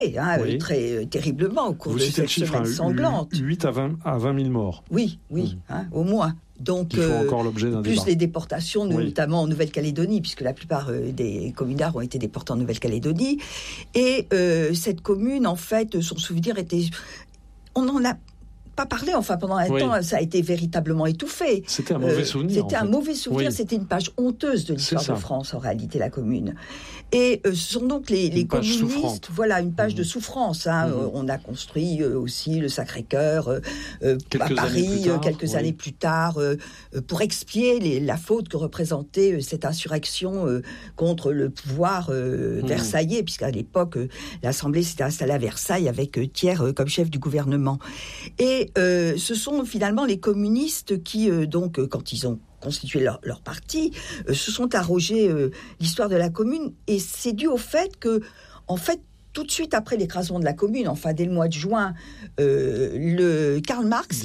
très terriblement au cours Vous de citez cette le chiffre, semaine sanglante. 8 à 20 000 morts. Oui, au moins. Donc, qui font encore l'objet d'un plus débat. les déportations, notamment en Nouvelle-Calédonie, puisque la plupart des communards ont été déportés en Nouvelle-Calédonie. Et cette commune, en fait, son souvenir était... On n'en a pas parlé, pendant un temps, ça a été véritablement étouffé. C'était un mauvais souvenir. C'était un mauvais souvenir, c'était une page honteuse de l'histoire de France, en réalité, la commune. Et ce sont donc les communistes, une page de souffrance. On a construit aussi le Sacré-Cœur à Paris, quelques années plus tard, pour expier la faute que représentait cette insurrection contre le pouvoir versaillais, puisqu'à l'époque, l'Assemblée s'était installée à Versailles avec Thiers comme chef du gouvernement. Et ce sont finalement les communistes qui, quand ils ont constitué leur parti, se sont arrogés l'histoire de la commune, et c'est dû au fait que, tout de suite après l'écrasement de la commune, dès le mois de juin, Karl Marx,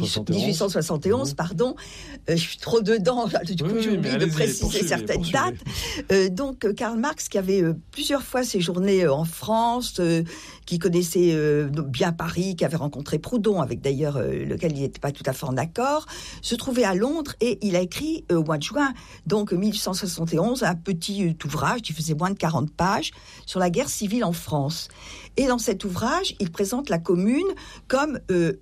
1871, pardon, je suis trop dedans, du coup j'ai oublié de préciser certaines dates. Donc Karl Marx, qui avait plusieurs fois séjourné en France, qui connaissait bien Paris, qui avait rencontré Proudhon, avec d'ailleurs lequel il n'était pas tout à fait en accord, se trouvait à Londres, et il a écrit au mois de juin, donc 1871, un petit ouvrage qui faisait moins de 40 pages sur la guerre civile en France. Et dans cet ouvrage, il présente la commune comme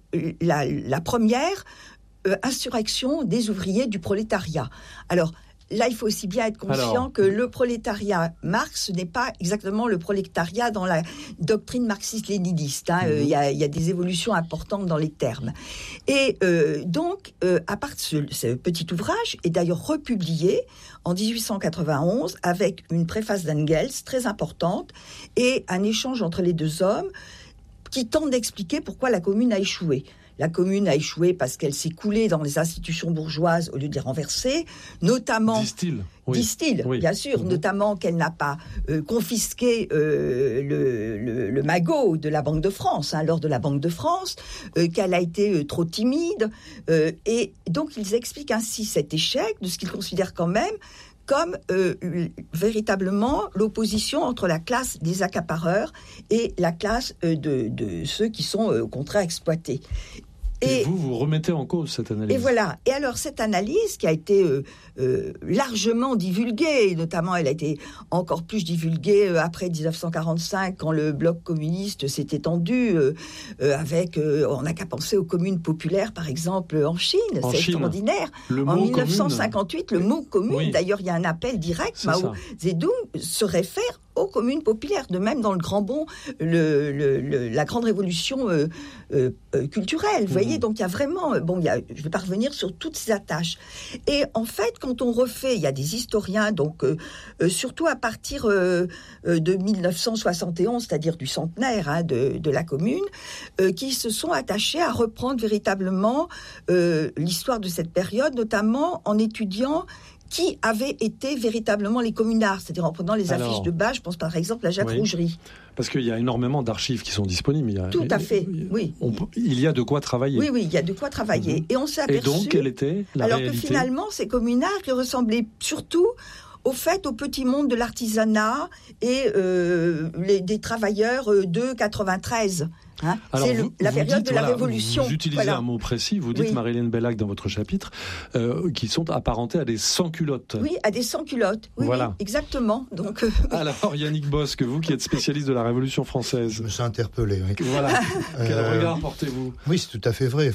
la première insurrection des ouvriers du prolétariat. Alors, là, il faut aussi bien être conscient que le prolétariat Marx n'est pas exactement le prolétariat dans la doctrine marxiste-léniniste. Il y a des évolutions importantes dans les termes. Et donc, à part ce petit ouvrage, est d'ailleurs republié en 1891 avec une préface d'Engels très importante et un échange entre les deux hommes qui tente d'expliquer pourquoi la commune a échoué. La commune a échoué parce qu'elle s'est coulée dans les institutions bourgeoises au lieu d'y renverser, notamment... Disent-ils, bien sûr, notamment qu'elle n'a pas confisqué le magot de la Banque de France, lors de la Banque de France, qu'elle a été trop timide. Et donc, ils expliquent ainsi cet échec de ce qu'ils considèrent quand même comme véritablement l'opposition entre la classe des accapareurs et la classe de ceux qui sont au contraire exploités. Et vous remettez en cause cette analyse. Et voilà. Et alors, cette analyse qui a été largement divulguée, notamment elle a été encore plus divulguée après 1945, quand le bloc communiste s'est étendu, on n'a qu'à penser aux communes populaires, par exemple, en Chine. C'est extraordinaire. En 1958, le mot commune, d'ailleurs, il y a un appel direct, Mao Zedong se réfère aux communes populaires. De même, dans le grand bond, la grande révolution culturelle. Vous voyez, donc il y a vraiment... je ne vais pas revenir sur toutes ces attaches. Et en fait, quand on refait, il y a des historiens, donc surtout à partir de 1971, c'est-à-dire du centenaire de la commune, qui se sont attachés à reprendre véritablement l'histoire de cette période, notamment en étudiant qui avaient été véritablement les communards, c'est-à-dire en prenant les affiches de bas, je pense par exemple à Jacques Rougerie. Parce qu'il y a énormément d'archives qui sont disponibles. Tout à fait, oui. Il y a de quoi travailler. Oui, il y a de quoi travailler. Et on s'est aperçu... Et donc, quelle était la réalité ? Que finalement, ces communards qui ressemblaient surtout au petit monde de l'artisanat et des travailleurs de 93. Alors, c'est la période de la Révolution. Vous utilisez un mot précis, vous dites, Marie-Hélène Bellac, dans votre chapitre, qui sont apparentés à des sans-culottes. Oui, à des sans-culottes. Oui, exactement. Donc, Alors, Yannick Bosque, vous qui êtes spécialiste de la Révolution française. Je me suis interpellé. Oui. Voilà. Quel regard portez-vous ? Oui, c'est tout à fait vrai.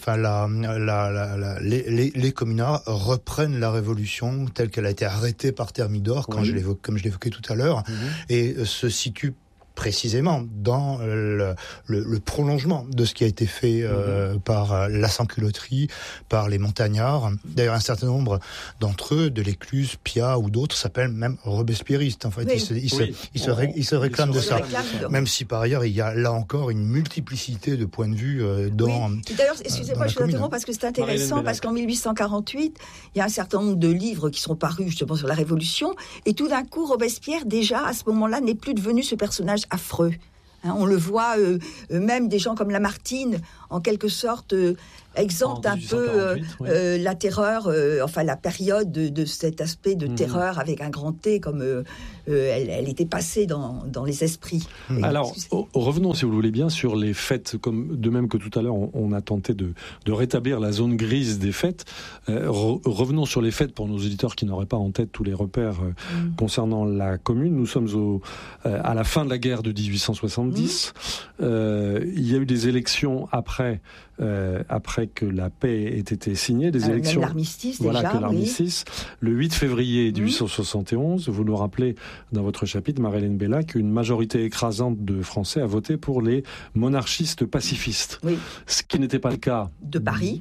Les communards reprennent la Révolution telle qu'elle a été arrêtée par Thermidor, comme je l'évoquais tout à l'heure, et se situent précisément dans le prolongement de ce qui a été fait par la sans-culotterie, par les montagnards. D'ailleurs, un certain nombre d'entre eux, de l'Écluse, Piat ou d'autres, s'appellent même robespierristes. En fait, ils se réclament de ça. Même si par ailleurs, il y a là encore une multiplicité de points de vue dans... Oui. D'ailleurs, excusez-moi, je vous interromps parce que c'est intéressant, parce qu'en 1848, il y a un certain nombre de livres qui sont parus justement sur la Révolution, et tout d'un coup, Robespierre, déjà, à ce moment-là, n'est plus devenu ce personnage affreux. On le voit, même des gens comme Lamartine, en quelque sorte exempte un peu la terreur, la période de cet aspect de terreur avec un grand T, comme elle était passée dans les esprits. Alors, revenons, si vous le voulez bien, sur les fêtes, comme de même que tout à l'heure, on a tenté de rétablir la zone grise des fêtes. Revenons sur les fêtes pour nos auditeurs qui n'auraient pas en tête tous les repères concernant la commune. Nous sommes à la fin de la guerre de 1870. Il y a eu des élections après que la paix ait été signée, des élections. Même l'armistice, que l'armistice. Le 8 février 1871, vous nous rappelez dans votre chapitre, Marie-Hélène Bellac, qu'une majorité écrasante de Français a voté pour les monarchistes pacifistes. Ce qui n'était pas le cas de Paris.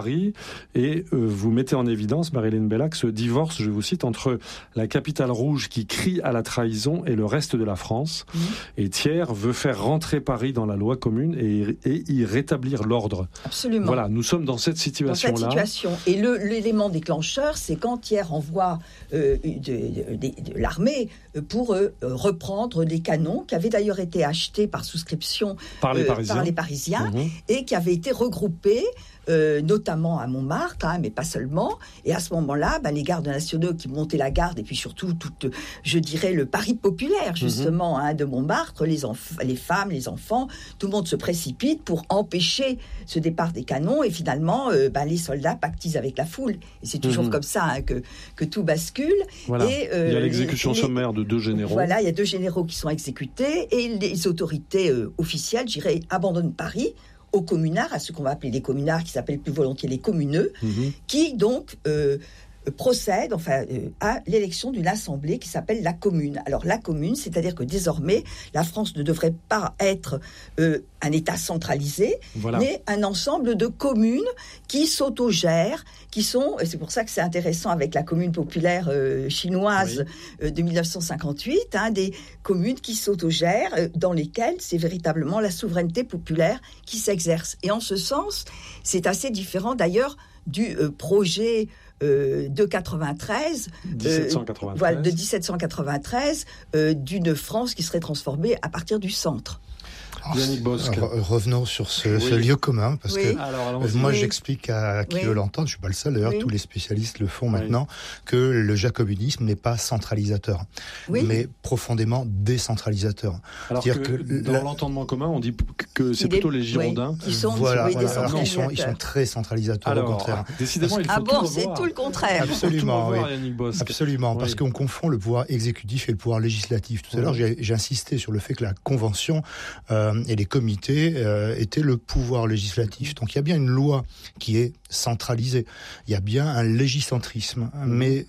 Et vous mettez en évidence, Marie-Hélène Bellac, ce divorce, je vous cite, entre la capitale rouge qui crie à la trahison et le reste de la France. Et Thiers veut faire rentrer Paris dans la loi commune et y rétablir l'ordre. Absolument. Voilà, nous sommes dans cette situation-là. Et l'élément déclencheur, c'est quand Thiers envoie de l'armée pour reprendre les canons qui avaient d'ailleurs été achetés par souscription par les Parisiens et qui avaient été regroupés notamment à Montmartre, mais pas seulement. Et à ce moment-là, les gardes nationaux qui montaient la garde, et puis surtout, je dirais, le Paris populaire, justement, de Montmartre, les femmes, les enfants, tout le monde se précipite pour empêcher ce départ des canons. Et finalement, les soldats pactisent avec la foule. Et c'est toujours comme ça que tout bascule. Voilà. Et, il y a l'exécution sommaire de 2 généraux. Voilà, il y a 2 généraux qui sont exécutés. Et les autorités officielles, je dirais, abandonnent Paris aux communards, à ce qu'on va appeler les communards, qui s'appellent plus volontiers les communeux, qui donc procèdent à l'élection d'une assemblée qui s'appelle la commune. Alors la commune, c'est-à-dire que désormais, la France ne devrait pas être un État centralisé, mais un ensemble de communes qui s'autogèrent, qui sont, et c'est pour ça que c'est intéressant avec la commune populaire chinoise de 1958, des communes qui s'autogèrent, dans lesquelles c'est véritablement la souveraineté populaire qui s'exerce. Et en ce sens, c'est assez différent d'ailleurs du projet de 1793, d'une France qui serait transformée à partir du centre. Yannick Bosque. Revenons sur ce lieu commun, parce que moi j'explique à qui veut l'entendre, je ne suis pas le seul d'ailleurs, tous les spécialistes le font maintenant, que le jacobinisme n'est pas centralisateur, mais profondément décentralisateur. Alors que dans l'entendement commun, on dit que c'est plutôt les Girondins qui sont ils sont très centralisateurs, au contraire. Décidément, il faut tout revoir. C'est tout le contraire. Absolument, Yannick Bosque. Absolument, parce qu'on confond le pouvoir exécutif et le pouvoir législatif. Tout à l'heure, j'ai insisté sur le fait que la Convention et les comités étaient le pouvoir législatif. Donc il y a bien une loi qui est centralisée. Il y a bien un légicentrisme. Mais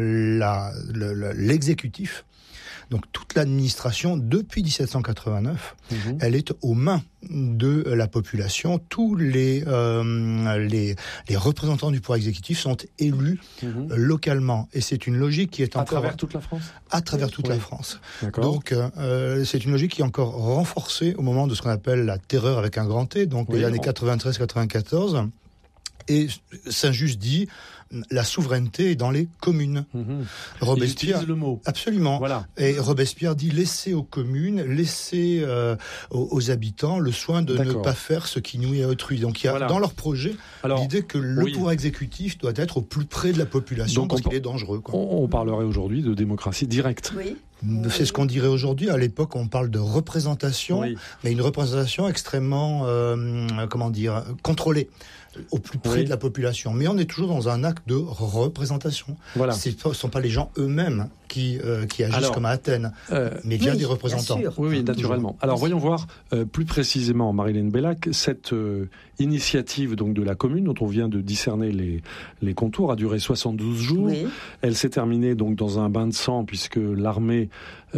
l'exécutif, donc toute l'administration, depuis 1789, elle est aux mains de la population. Tous les représentants du pouvoir exécutif sont élus localement. Et c'est une logique qui est encore... À travers toute la France ? À travers toute la France. D'accord. Donc, c'est une logique qui est encore renforcée au moment de ce qu'on appelle la terreur avec un grand T, donc les années 93-94. Et Saint-Just dit... la souveraineté est dans les communes. Robespierre utilise le mot. Absolument. Voilà. Et Robespierre dit laissez aux communes, laissez aux habitants le soin de ne pas faire ce qui nuit à autrui. Donc il y a dans leur projet l'idée que le pouvoir exécutif doit être au plus près de la population parce qu'il est dangereux. On parlerait aujourd'hui de démocratie directe. Oui. C'est ce qu'on dirait aujourd'hui. À l'époque, on parle de représentation, mais une représentation extrêmement, contrôlée, au plus près de la population. Mais on est toujours dans un acte de représentation. Voilà. Ce ne sont pas les gens eux-mêmes qui agissent comme à Athènes, mais bien des représentants. Oui, naturellement. Alors, voyons voir plus précisément, Marie-Hélène Bellac, cette initiative donc, de la commune, dont on vient de discerner les contours, a duré 72 jours. Oui. Elle s'est terminée donc, dans un bain de sang, puisque l'armée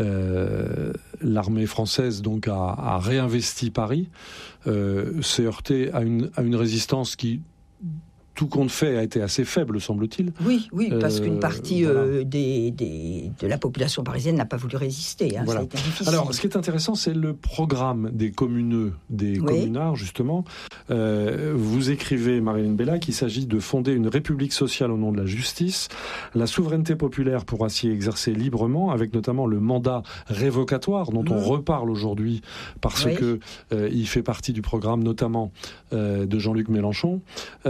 française donc, a réinvesti Paris, s'est heurtée à une résistance qui tout compte fait, a été assez faible, semble-t-il. Oui, parce qu'une partie de la population parisienne n'a pas voulu résister. Voilà. Ça a été difficile. Alors, ce qui est intéressant, c'est le programme des communeux, des communards, justement. Vous écrivez, Marilyn Bella, qu'il s'agit de fonder une république sociale au nom de la justice. La souveraineté populaire pourra s'y exercer librement, avec notamment le mandat révocatoire, dont on reparle aujourd'hui, parce que il fait partie du programme, notamment de Jean-Luc Mélenchon.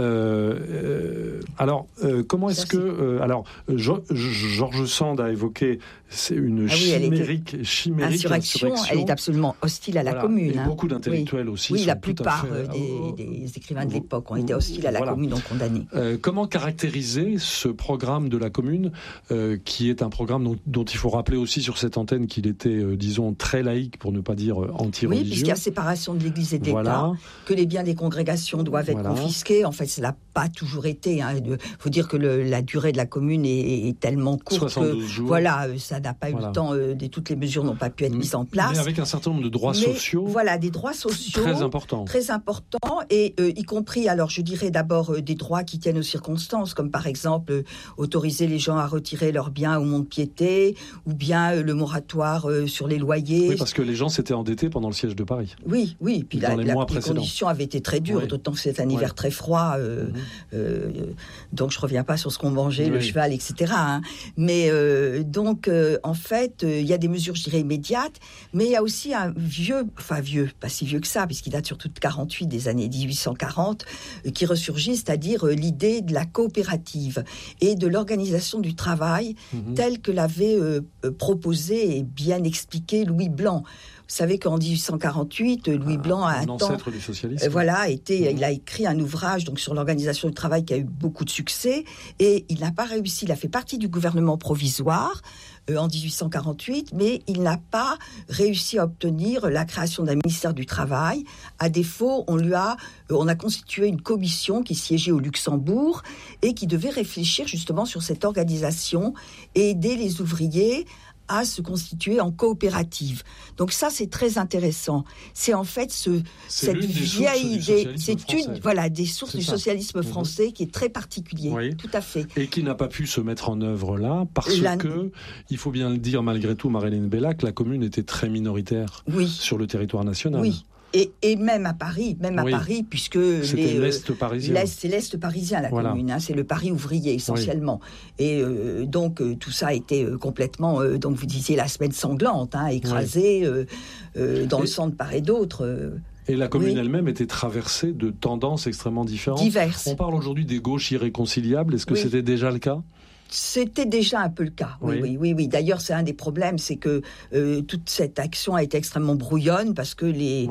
Comment est-ce que... Georges Sand a évoqué une chimérique insurrection. Elle est absolument hostile à la commune. Et beaucoup d'intellectuels aussi. Oui, la plupart des écrivains de l'époque ont été hostiles à la commune, ont condamné. Comment caractériser ce programme de la commune, qui est un programme dont il faut rappeler aussi sur cette antenne qu'il était, disons, très laïque, pour ne pas dire anti-religieux. Oui, puisqu'il y a séparation de l'Église et de l'État, que les biens des congrégations doivent être confisqués. En fait, ça n'a pas toujours été. Il faut dire que la durée de la commune est tellement courte 72 jours. Voilà, ça n'a pas eu le temps, toutes les mesures n'ont pas pu être mises en place. Mais avec un certain nombre de droits sociaux. Voilà, des droits sociaux très importants. Et y compris, alors je dirais d'abord des droits qui tiennent aux circonstances, comme par exemple autoriser les gens à retirer leurs biens au mont-de-piété, ou bien le moratoire sur les loyers. Oui, parce que les gens s'étaient endettés pendant le siège de Paris. Oui, puis les conditions avaient été très dures, d'autant que c'est un hiver très froid, donc je ne reviens pas sur ce qu'on mangeait, le cheval, etc. Mais en fait, il y a des mesures, je dirais, immédiates, mais il y a aussi un pas si vieux que ça, puisqu'il date surtout de 48, des années 1840, qui ressurgit, c'est-à-dire l'idée de la coopérative et de l'organisation du travail telle que l'avait proposé et bien expliqué Louis Blanc. Vous savez qu'en 1848, Louis Blanc a un ancêtre du socialisme. Il a écrit un ouvrage sur l'organisation du travail qui a eu beaucoup de succès, et il n'a pas réussi. Il a fait partie du gouvernement provisoire en 1848, mais il n'a pas réussi à obtenir la création d'un ministère du Travail. À défaut, on a constitué une commission qui siégeait au Luxembourg et qui devait réfléchir justement sur cette organisation et aider les ouvriers à se constituer en coopérative. Donc ça, c'est très intéressant. C'est en fait cette vieille idée, c'est une des sources du socialisme français qui est très particulier. Oui. Tout à fait. Et qui n'a pas pu se mettre en œuvre là parce que, il faut bien le dire malgré tout, Marilyn Bella, que la commune était très minoritaire sur le territoire national. Oui. Et même à Paris, puisque c'était l'Est parisien. C'est l'Est parisien, la commune, c'est le Paris ouvrier essentiellement. Et donc tout ça a été complètement, donc vous disiez la semaine sanglante, écrasée dans le sang de part et d'autre. Et la commune elle-même était traversée de tendances extrêmement différentes. Diverses. On parle aujourd'hui des gauches irréconciliables. Est-ce que c'était déjà le cas ? C'était déjà un peu le cas, oui. D'ailleurs, c'est un des problèmes, c'est que toute cette action a été extrêmement brouillonne parce que les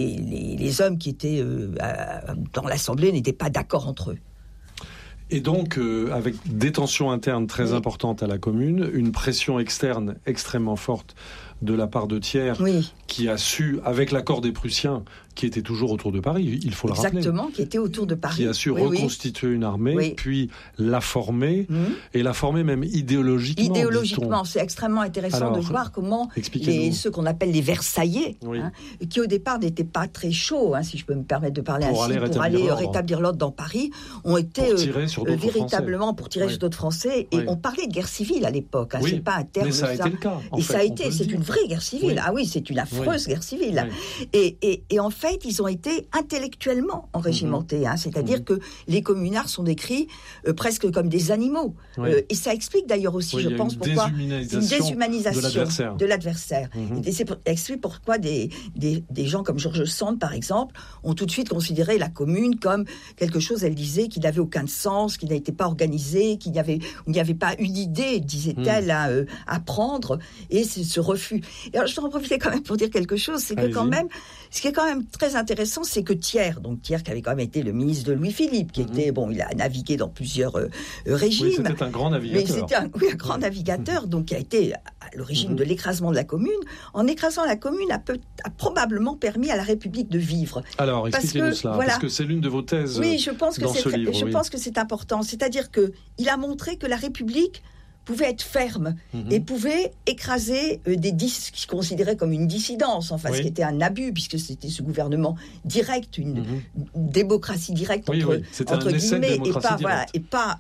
hommes qui étaient dans l'Assemblée n'étaient pas d'accord entre eux. Et donc, avec des tensions internes très importantes à la commune, une pression externe extrêmement forte de la part de Thiers, qui a su, avec l'accord des Prussiens, qui était toujours autour de Paris, il faut le rappeler. Exactement, qui était autour de Paris. Qui a su reconstituer une armée, puis la former, et la former même idéologiquement. Idéologiquement, c'est extrêmement intéressant de voir comment ceux qu'on appelle les Versaillais, qui au départ n'étaient pas très chauds, si je peux me permettre de parler ainsi, pour aller rétablir l'ordre dans Paris, ont été véritablement pour tirer sur d'autres Français. Et on parlait de guerre civile à l'époque, c'est pas un terme. Mais ça a été le cas. Et ça a été, c'est une vraie guerre civile. C'est une affreuse guerre civile. Et en fait, ils ont été intellectuellement enrégimentés. C'est-à-dire que les communards sont décrits presque comme des animaux. Et ça explique d'ailleurs aussi, je pense, pourquoi une déshumanisation de l'adversaire. Et ça explique pourquoi des gens comme Georges Sand, par exemple, ont tout de suite considéré la commune comme quelque chose, elle disait, qui n'avait aucun sens, qui n'était pas organisé, qu'il n'y avait pas une idée, disait-elle, à prendre, et c'est ce refus. Et alors, je dois en profiter quand même pour dire quelque chose, c'est que quand même, ce qui est quand même très intéressant, c'est que Thiers qui avait quand même été le ministre de Louis-Philippe, qui était, il a navigué dans plusieurs régimes. Oui, c'était un grand navigateur. Mais c'était un grand navigateur, donc qui a été à l'origine de l'écrasement de la commune. En écrasant la commune, a probablement permis à la République de vivre. Alors, expliquez-nous cela, parce que c'est l'une de vos thèses je pense dans ce livre. Je pense que c'est important. C'est-à-dire qu'il a montré que la République pouvait être ferme et pouvait écraser ce qu'ils considéraient comme une dissidence, enfin ce qui était un abus, puisque c'était ce gouvernement direct, une démocratie directe entre guillemets, et pas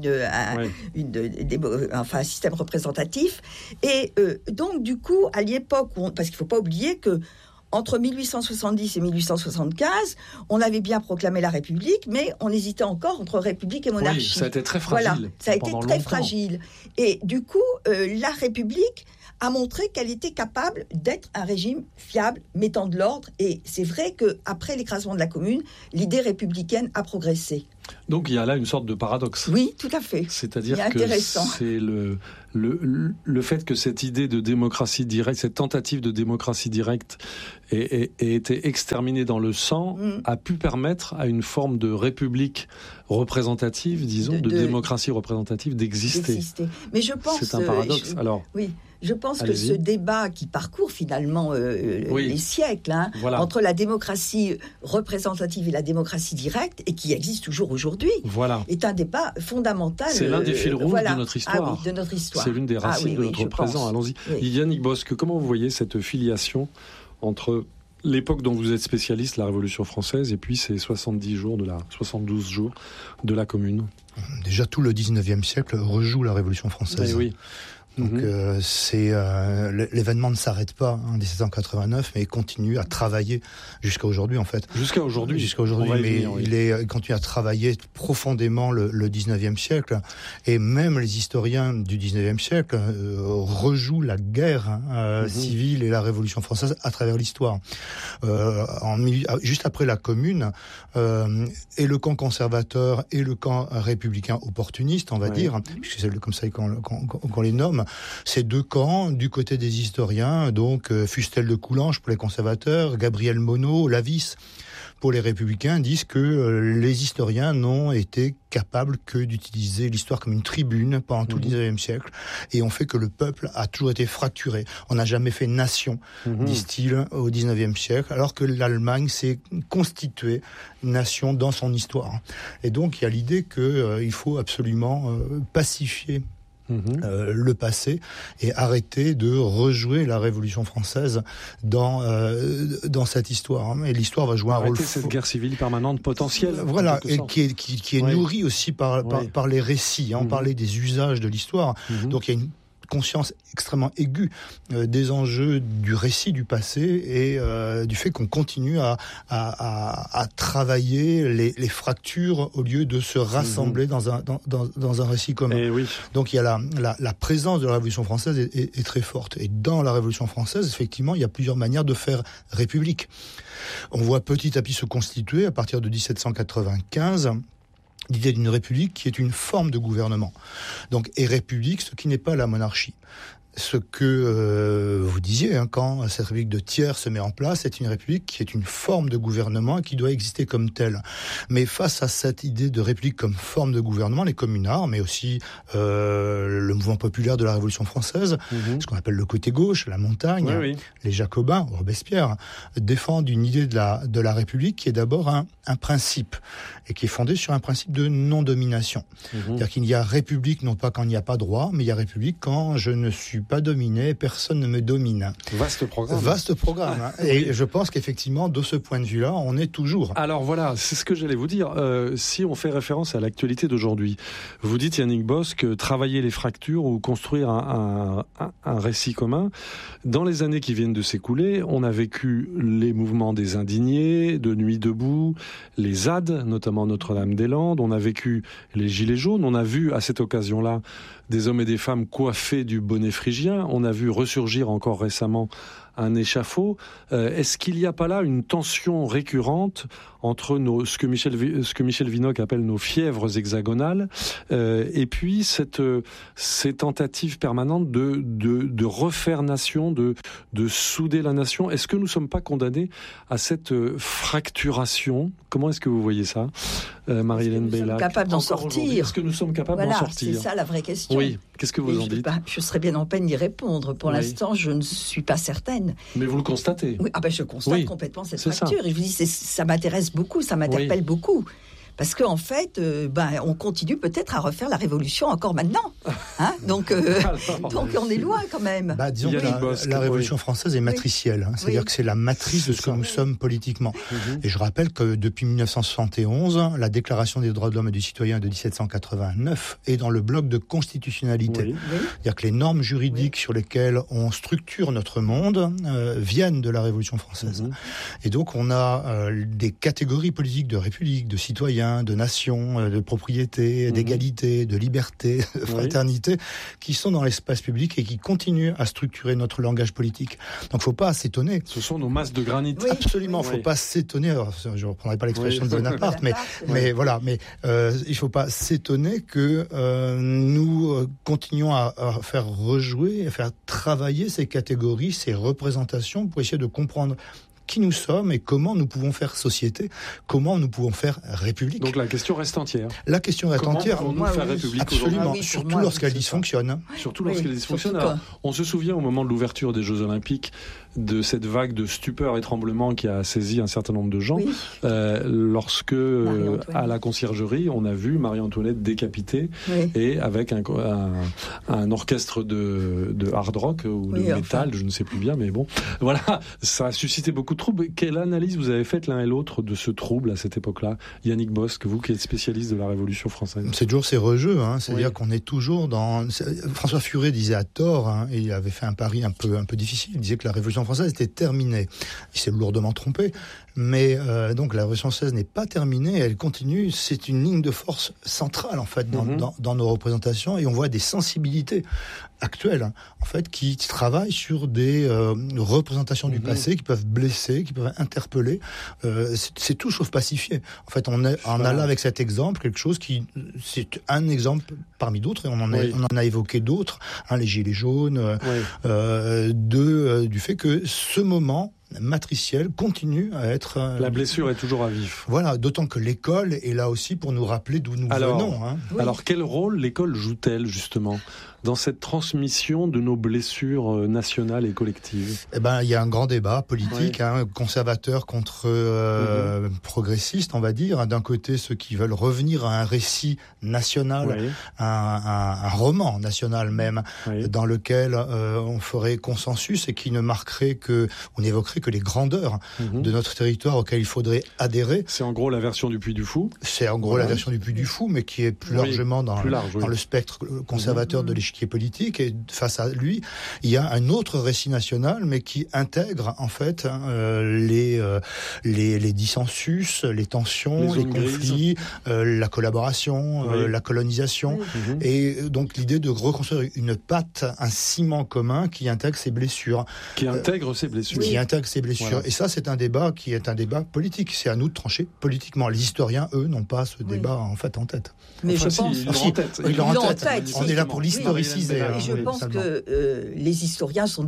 un système représentatif. Et donc du coup, à l'époque, parce qu'il ne faut pas oublier que entre 1870 et 1875, on avait bien proclamé la République, mais on hésitait encore entre République et monarchie. Oui, ça a été très fragile. Voilà, ça a été très fragile. Et du coup, la République a montré qu'elle était capable d'être un régime fiable, mettant de l'ordre. Et c'est vrai qu'après l'écrasement de la Commune, l'idée républicaine a progressé. Donc il y a là une sorte de paradoxe. Oui, tout à fait. C'est-à-dire que c'est le fait que cette idée de démocratie directe, cette tentative de démocratie directe ait été exterminée dans le sang, a pu permettre à une forme de république représentative, disons, de démocratie représentative d'exister. Mais je pense... C'est un paradoxe. Alors, oui. Je pense que ce débat qui parcourt finalement les siècles, entre la démocratie représentative et la démocratie directe, et qui existe toujours aujourd'hui, est un débat fondamental. C'est l'un des fils rouges de notre histoire. Ah oui, de notre histoire. C'est l'une des racines de notre présent. Allons-y. Oui. Yannick Bosque, comment vous voyez cette filiation entre l'époque dont vous êtes spécialiste, la Révolution française, et puis ces 72 jours de la Commune? Déjà, tout le 19e siècle rejoue la Révolution française. Oui. Donc l'événement ne s'arrête pas en 1789, mais il continue à travailler jusqu'à aujourd'hui en fait. Jusqu'à aujourd'hui, mais il continue à travailler profondément le 19e siècle, et même les historiens du 19e siècle rejouent la guerre civile et la Révolution française à travers l'histoire. Juste après la Commune, et le camp conservateur et le camp républicain opportuniste, on va dire, puisque c'est comme ça qu'on les nomme. Ces deux camps, du côté des historiens, donc Fustel de Coulanges pour les conservateurs, Gabriel Monod, Lavis pour les républicains, disent que les historiens n'ont été capables que d'utiliser l'histoire comme une tribune pendant tout le 19e siècle, et ont fait que le peuple a toujours été fracturé. On n'a jamais fait nation, disent-ils, au 19e siècle, alors que l'Allemagne s'est constituée nation dans son histoire. Et donc il y a l'idée qu'il faut absolument pacifier le passé et arrêter de rejouer la Révolution française dans cette histoire. Et l'histoire va jouer un rôle. Arrêter cette guerre civile permanente potentielle. Voilà, et qui est nourrie aussi par les récits. On parlait des usages de l'histoire. Donc il y a une conscience extrêmement aiguë des enjeux du récit du passé et du fait qu'on continue à travailler les fractures au lieu de se rassembler dans un récit commun. Donc il y a la présence de la Révolution française est très forte. Et dans la Révolution française, effectivement, il y a plusieurs manières de faire république. On voit petit à petit se constituer, à partir de 1795, l'idée d'une république qui est une forme de gouvernement. Donc, et république, ce qui n'est pas la monarchie. Ce que vous disiez, quand cette république de Thiers se met en place, c'est une république qui est une forme de gouvernement et qui doit exister comme telle. Mais face à cette idée de république comme forme de gouvernement, les communards, mais aussi le mouvement populaire de la Révolution française, ce qu'on appelle le côté gauche, la montagne, les Jacobins, Robespierre, défendent une idée de la république qui est d'abord un principe, et qui est fondé sur un principe de non-domination. C'est-à-dire qu'il y a république non pas quand il n'y a pas droit, mais il y a république quand je ne suis pas dominé, personne ne me domine. Vaste programme. Vaste programme. Et je pense qu'effectivement, de ce point de vue-là, on est toujours. Alors voilà, c'est ce que j'allais vous dire. Si on fait référence à l'actualité d'aujourd'hui, vous dites, Yannick Bosque, travailler les fractures ou construire un récit commun. Dans les années qui viennent de s'écouler, on a vécu les mouvements des indignés, de Nuit debout, les ZAD, notamment Notre-Dame-des-Landes, on a vécu les Gilets jaunes, on a vu à cette occasion-là des hommes et des femmes coiffés du bonnet phrygien, on a vu ressurgir encore récemment un échafaud. Est-ce qu'il n'y a pas là une tension récurrente entre ce que Michel Vinocq appelle nos fièvres hexagonales, et puis ces tentatives permanentes de refaire nation, de souder la nation? Est-ce que nous ne sommes pas condamnés à cette fracturation? Comment est-ce que vous voyez ça, Marie-Hélène Bellac? Capables d'en sortir. Est-ce que nous sommes capables d'en sortir? C'est ça la vraie question. Oui. Qu'est-ce que vous en dites? Je serais bien en peine d'y répondre. Pour l'instant, je ne suis pas certaine. Mais vous le constatez? Oui, je constate complètement cette fracture. Et je vous dis, ça m'intéresse beaucoup, ça m'interpelle beaucoup. parce qu'en fait, on continue peut-être à refaire la révolution encore maintenant. Hein, donc on est loin quand même. Disons que la Révolution française est matricielle. C'est-à-dire que c'est la matrice de ce que nous sommes politiquement. Et je rappelle que depuis 1971, la Déclaration des droits de l'homme et du citoyen de 1789 est dans le bloc de constitutionnalité. C'est-à-dire que les normes juridiques sur lesquelles on structure notre monde viennent de la Révolution française. Et donc on a des catégories politiques de république, de citoyens, de nation, de propriété, d'égalité, de liberté, de fraternité, qui sont dans l'espace public et qui continuent à structurer notre langage politique. Donc il ne faut pas s'étonner. Ce sont nos masses de granit. Oui. Absolument, il ne faut pas s'étonner. Alors, je ne reprendrai pas l'expression de Bonaparte, mais voilà. Mais il ne faut pas s'étonner que nous continuons à faire rejouer, à faire travailler ces catégories, ces représentations pour essayer de comprendre qui nous sommes et comment nous pouvons faire société, comment nous pouvons faire république. Donc la question reste entière. La question reste entière. Comment pouvons-nous faire république absolument, surtout lorsqu'elle dysfonctionne. Surtout lorsqu'elle dysfonctionne. Alors, on se souvient au moment de l'ouverture des Jeux Olympiques de cette vague de stupeur et tremblement qui a saisi un certain nombre de gens, lorsque à la conciergerie, on a vu Marie-Antoinette décapitée et avec un orchestre de hard rock ou de métal, je ne sais plus bien, mais bon, voilà, ça a suscité beaucoup de troubles. Quelle analyse vous avez faite l'un et l'autre de ce trouble à cette époque-là, Yannick Bosque, vous qui êtes spécialiste de la Révolution française? C'est toujours ces rejeux, c'est-à-dire qu'on est toujours dans... François Furet disait à tort, et il avait fait un pari un peu difficile, il disait que la Révolution française était terminée. Il s'est lourdement trompé, mais donc la Révolution française n'est pas terminée, elle continue, c'est une ligne de force centrale en fait dans nos représentations, et on voit des sensibilités actuelles en fait qui travaillent sur des représentations du passé qui peuvent blesser, qui peuvent interpeller. C'est tout sauf pacifié. En fait, on a là avec cet exemple quelque chose qui, c'est un exemple parmi d'autres, et on en a évoqué d'autres, les gilets jaunes, du fait que ce moment matriciel continue à être... La blessure est toujours à vif. Voilà, d'autant que l'école est là aussi pour nous rappeler d'où nous venons. Alors, quel rôle l'école joue-t-elle, justement, dans cette transmission de nos blessures nationales et collectives? Il y a un grand débat politique, conservateur contre progressiste, on va dire. D'un côté, ceux qui veulent revenir à un récit national, un roman national même, dans lequel on ferait consensus et qui ne marquerait on évoquerait que les grandeurs de notre territoire auxquelles il faudrait adhérer. C'est en gros la version du Puy du Fou. C'est en gros la version du Puy du Fou, mais qui est plus largement dans le spectre conservateur de l'échiquier politique. Et face à lui, il y a un autre récit national, mais qui intègre en fait les dissensus, les tensions, les conflits, la collaboration, la colonisation, et donc l'idée de reconstruire une patte, un ciment commun qui intègre ces blessures. Qui intègre ces blessures. Et ça, c'est un débat qui est un débat politique. C'est à nous de trancher politiquement. Les historiens, eux, n'ont pas ce débat en tête. Mais je pense... Ils l'ont en tête. On est là pour l'historiciser. Et je pense que les historiens sont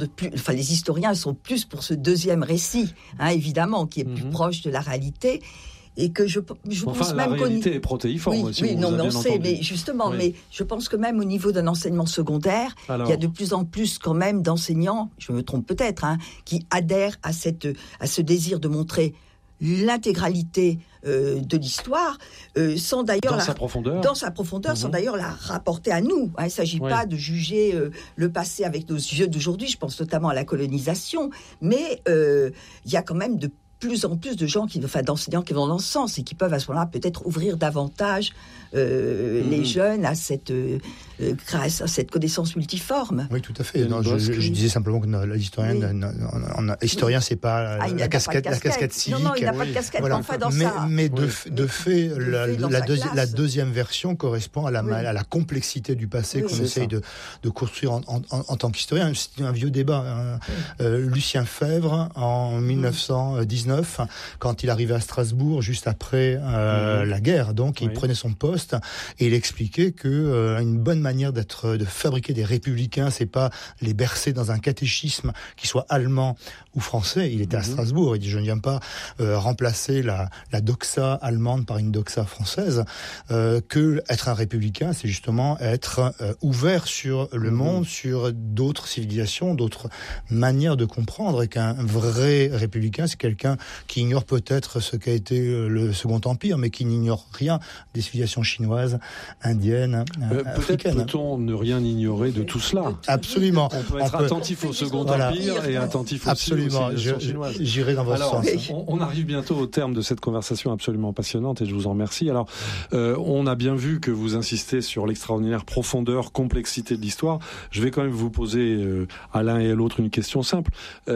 plus pour ce deuxième récit, évidemment, qui est plus proche de la réalité. Et que je pense même la réalité est protéiforme aussi. On sait, mais justement, mais je pense que même au niveau d'un enseignement secondaire, il y a de plus en plus quand même d'enseignants, je me trompe peut-être, qui adhèrent à ce désir de montrer l'intégralité de l'histoire, sans d'ailleurs dans sa profondeur, sans d'ailleurs la rapporter à nous. Il ne s'agit pas de juger le passé avec nos yeux d'aujourd'hui. Je pense notamment à la colonisation, mais il y a quand même de plus en plus de gens d'enseignants qui vont dans ce sens et qui peuvent à ce moment-là peut-être ouvrir davantage les jeunes à cette connaissance multiforme. Oui, tout à fait. Je disais simplement que l'historien, c'est pas la casquette civique. Non, il n'a pas de casquette. Voilà. Enfin, mais de fait, la deuxième version correspond à la complexité du passé qu'on essaye de construire en tant qu'historien. C'est un vieux débat. Lucien Febvre, en 1919, quand il arrivait à Strasbourg, juste après la guerre, donc il prenait son poste et il expliquait que une bonne manière de fabriquer des républicains, c'est pas les bercer dans un catéchisme qui soit allemand ou français. Il était à Strasbourg, il dit: je ne viens pas remplacer la doxa allemande par une doxa française. Que être un républicain, c'est justement être ouvert sur le monde, sur d'autres civilisations, d'autres manières de comprendre, et qu'un vrai républicain, c'est quelqu'un européens qui ignorent peut-être ce qu'a été le Second Empire, mais qui n'ignorent rien des civilisations chinoises, indiennes, africaines. Peut-être peut-on ne rien ignorer de tout cela. Absolument. On peut être attentif au Second Empire et attentif aussi aux civilisations chinoises. J'irai dans votre sens. On arrive bientôt au terme de cette conversation absolument passionnante et je vous en remercie. Alors, on a bien vu que vous insistez sur l'extraordinaire profondeur, complexité de l'histoire. Je vais quand même vous poser à l'un et à l'autre une question simple.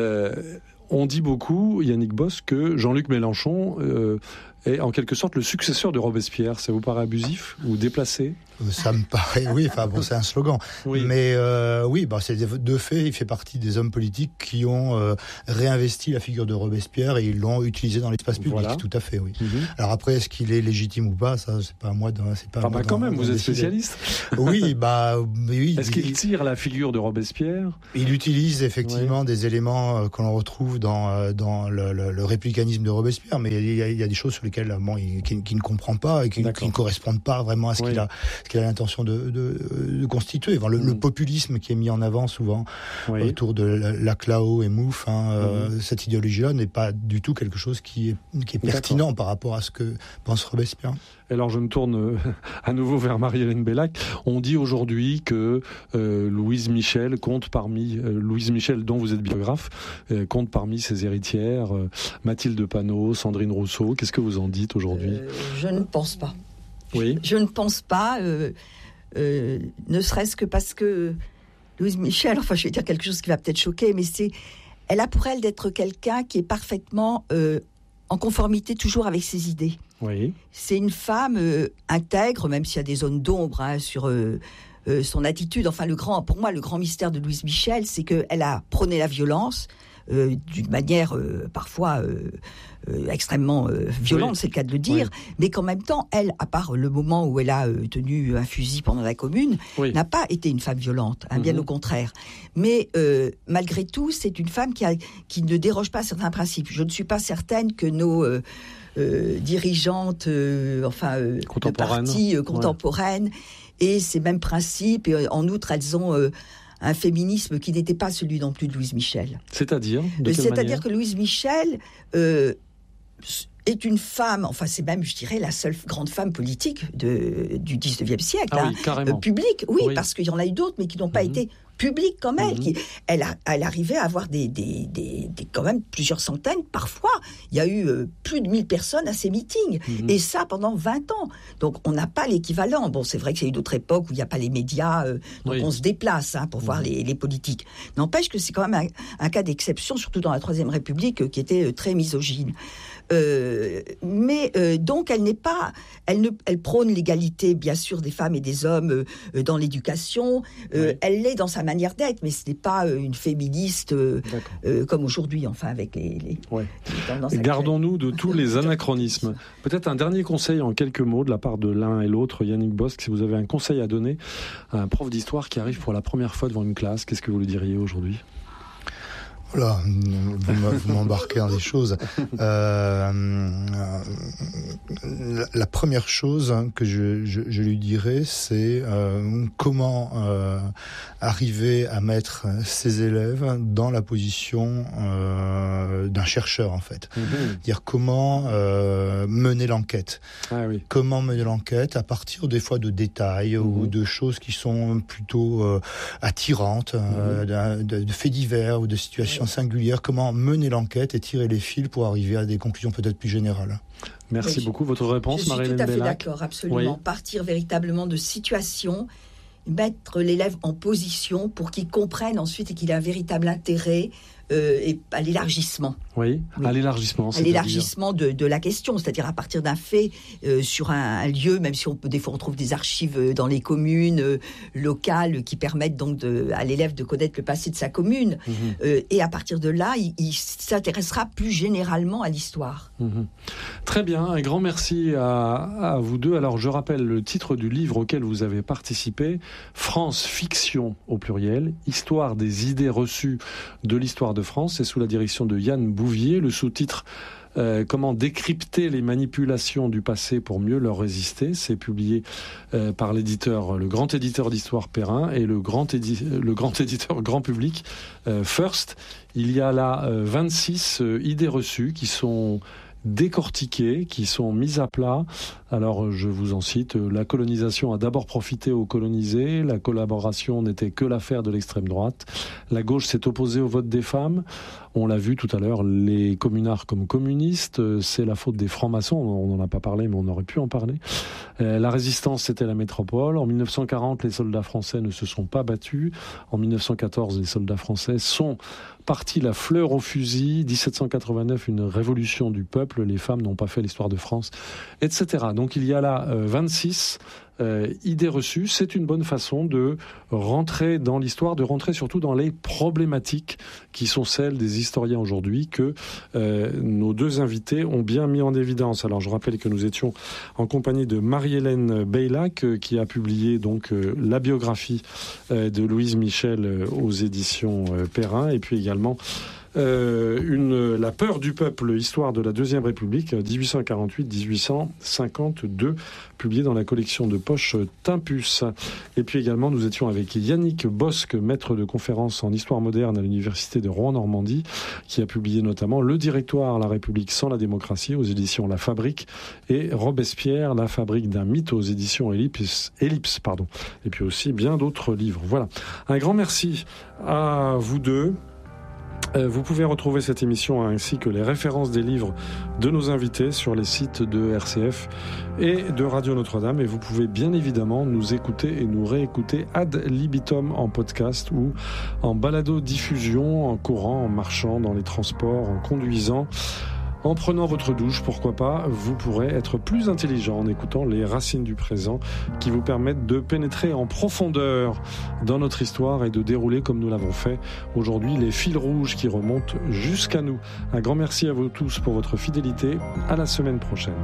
On dit beaucoup, Yannick Bosse, que Jean-Luc Mélenchon est en quelque sorte le successeur de Robespierre. Ça vous paraît abusif ou déplacé ? Ça me paraît, oui. Enfin bon, c'est un slogan. Oui. Mais oui, c'est de fait, il fait partie des hommes politiques qui ont réinvesti la figure de Robespierre et ils l'ont utilisé dans l'espace public. Voilà. Tout à fait, oui. Alors après, est-ce qu'il est légitime ou pas ? Ça, c'est pas à moi. Quand même, vous êtes spécialiste. Oui, oui. Est-ce qu'il tire la figure de Robespierre ? Il utilise effectivement des éléments que l'on retrouve dans le républicanisme de Robespierre, mais il y a des choses sur lesquelles qu'il ne comprend pas et qui ne correspondent pas vraiment à ce qu'il a l'intention de constituer. Enfin, le populisme qui est mis en avant souvent autour de Laclao et Mouffe, cette idéologie-là n'est pas du tout quelque chose qui est pertinent par rapport à ce que pense Robespierre. Alors je me tourne à nouveau vers Marie-Hélène Bellac. On dit aujourd'hui que Louise Michel, dont vous êtes biographe, compte parmi ses héritières. Mathilde Panot, Sandrine Rousseau. Qu'est-ce que vous en dites aujourd'hui ? Je ne pense pas. Oui. Je ne pense pas, ne serait-ce que parce que Louise Michel, enfin je vais dire quelque chose qui va peut-être choquer, mais elle a pour elle d'être quelqu'un qui est parfaitement en conformité toujours avec ses idées. Oui. C'est une femme intègre, même s'il y a des zones d'ombre sur son attitude. Enfin, pour moi, le grand mystère de Louise Michel, c'est qu'elle a prôné la violence d'une manière parfois extrêmement violente, c'est le cas de le dire, mais qu'en même temps, elle, à part le moment où elle a tenu un fusil pendant la Commune, n'a pas été une femme violente, bien au contraire. Mais malgré tout, c'est une femme qui ne déroge pas à certains principes. Je ne suis pas certaine que nos dirigeantes, de partis contemporaines, aient ces mêmes principes, et en outre, elles ont un féminisme qui n'était pas celui non plus de Louise Michel. C'est-à-dire que Louise Michel est une femme, enfin c'est même, je dirais, la seule grande femme politique du 19e siècle. Publique, parce qu'il y en a eu d'autres, mais qui n'ont pas été publiques comme elle. Elle arrivait à avoir quand même plusieurs centaines, parfois. Il y a eu plus de 1000 personnes à ces meetings. Et ça pendant 20 ans. Donc on n'a pas l'équivalent. Bon, c'est vrai qu'il y a eu d'autres époques où il n'y a pas les médias, donc on se déplace pour voir les politiques. N'empêche que c'est quand même un cas d'exception, surtout dans la Troisième République, qui était très misogyne. Donc elle prône l'égalité bien sûr des femmes et des hommes dans l'éducation. Elle l'est dans sa manière d'être, mais ce n'est pas une féministe comme aujourd'hui, enfin avec les tendances actuelles. Gardons-nous de tous les anachronismes. Peut-être un dernier conseil en quelques mots de la part de l'un et l'autre. Yannick Bosse, si vous avez un conseil à donner à un prof d'histoire qui arrive pour la première fois devant une classe, qu'est-ce que vous lui diriez aujourd'hui ? Voilà, vous m'embarquez dans des choses. La première chose que je lui dirais, c'est comment arriver à mettre ses élèves dans la position d'un chercheur, en fait. Dire comment mener l'enquête. Comment mener l'enquête à partir des fois de détails ou de choses qui sont plutôt attirantes, de faits divers ou de situations singulière, comment mener l'enquête et tirer les fils pour arriver à des conclusions peut-être plus générales. Merci beaucoup. Votre réponse, Marie-Hélène Bellac ? Je suis tout à fait d'accord, absolument. Partir véritablement de situations, mettre l'élève en position pour qu'il comprenne ensuite et qu'il ait un véritable intérêt et à l'élargissement. À l'élargissement. À l'élargissement de la question, c'est-à-dire à partir d'un fait sur un lieu, même si des fois on trouve des archives dans les communes locales qui permettent donc à l'élève de connaître le passé de sa commune. Et à partir de là, il s'intéressera plus généralement à l'histoire. Très bien, un grand merci à vous deux. Alors je rappelle le titre du livre auquel vous avez participé, France Fiction au pluriel, Histoire des idées reçues de l'histoire de France, c'est sous la direction de Yann Bouvier. Le sous-titre comment décrypter les manipulations du passé pour mieux leur résister. C'est publié par le grand éditeur d'histoire Perrin et le grand éditeur grand public First. Il y a là 26 idées reçues qui sont décortiquées, qui sont mises à plat. Alors, je vous en cite, la colonisation a d'abord profité aux colonisés, la collaboration n'était que l'affaire de l'extrême droite, la gauche s'est opposée au vote des femmes, on l'a vu tout à l'heure, les communards comme communistes, c'est la faute des francs-maçons, on n'en a pas parlé, mais on aurait pu en parler. La résistance, c'était la métropole. En 1940, les soldats français ne se sont pas battus. En 1914, les soldats français sont partis la fleur au fusil. 1789, une révolution du peuple. Les femmes n'ont pas fait l'histoire de France, etc. Donc il y a là 26 idées reçues. C'est une bonne façon de rentrer dans l'histoire, de rentrer surtout dans les problématiques qui sont celles des historiens aujourd'hui que nos deux invités ont bien mis en évidence. Alors je rappelle que nous étions en compagnie de Marie-Hélène Beylac qui a publié donc la biographie de Louise Michel aux éditions Perrin, et puis également La peur du peuple, histoire de la Deuxième République, 1848-1852, publié dans la collection de poche Timpus. Et puis également, nous étions avec Yannick Bosque, maître de conférences en histoire moderne à l'université de Rouen-Normandie, qui a publié notamment Le Directoire, la République sans la démocratie, aux éditions La Fabrique, et Robespierre, la fabrique d'un mythe, aux éditions Ellipse. Et puis aussi bien d'autres livres. Voilà. Un grand merci à vous deux. Vous pouvez retrouver cette émission ainsi que les références des livres de nos invités sur les sites de RCF et de Radio Notre-Dame. Et vous pouvez bien évidemment nous écouter et nous réécouter ad libitum en podcast ou en balado-diffusion, en courant, en marchant, dans les transports, en conduisant. En prenant votre douche, pourquoi pas, vous pourrez être plus intelligent en écoutant les racines du présent qui vous permettent de pénétrer en profondeur dans notre histoire et de dérouler, comme nous l'avons fait aujourd'hui, les fils rouges qui remontent jusqu'à nous. Un grand merci à vous tous pour votre fidélité. À la semaine prochaine.